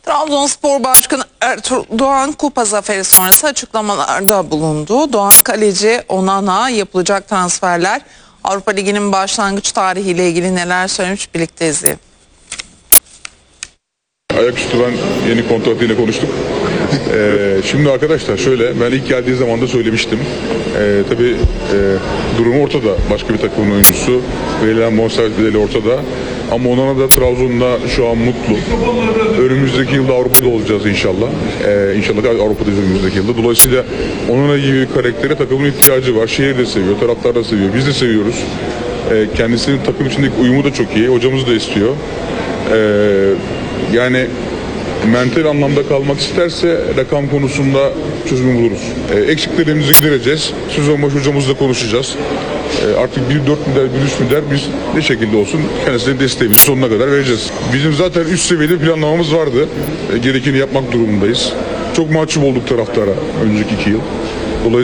Trabzonspor Başkanı Ertuğrul Doğan kupa zaferi sonrası açıklamalarda bulundu. Doğan kaleci Onana yapılacak transferler, Avrupa Ligi'nin başlangıç tarihiyle ilgili neler söylemiş birlikte izleyelim. Ayaküstü ben yeni kontratıyla konuştuk. Şimdi arkadaşlar şöyle, ben ilk geldiği zaman da söylemiştim. Tabii durumu ortada. Başka bir takımın oyuncusu. Verilen bonservis bedeli ortada. Ama Onana da Trabzon'da şu an mutlu. Önümüzdeki yılda Avrupa'da olacağız inşallah. İnşallah Avrupa'dayız önümüzdeki yılda. Dolayısıyla Onana gibi bir karaktere takımın ihtiyacı var. Şehir de seviyor, taraftar da seviyor. Biz de seviyoruz. Kendisinin takım içindeki uyumu da çok iyi. Hocamız da istiyor. Yani mental anlamda kalmak isterse rakam konusunda çözüm buluruz. Eksiklerimizi gidereceğiz. Sezon başı hocamızla konuşacağız. Artık bir 4 milyar, bir 3 milyar biz ne şekilde olsun kendisine desteğimizi sonuna kadar vereceğiz. Bizim zaten üst seviyede planlamamız vardı. Gerekeni yapmak durumundayız. Çok mahcup olduk taraftara önceki 2 yıl.